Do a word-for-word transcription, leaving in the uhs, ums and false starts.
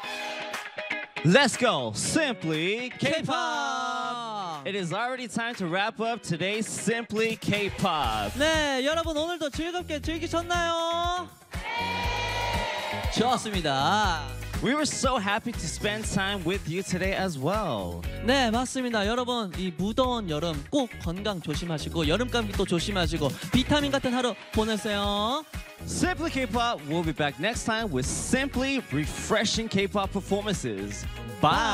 Let's go, Simply K-pop. K-pop. It is already time to wrap up today's Simply K-pop. 네, 여러분 오늘도 즐겁게 즐기셨나요? 좋았습니다. We were so happy to spend time with you today as well. 네, 맞습니다. 여러분, 이 무더운 여름 꼭 건강 조심하시고 여름 감기도 조심하시고 비타민 같은 하루 보내세요. Simply K-pop will be back next time with simply refreshing K-pop performances. Bye.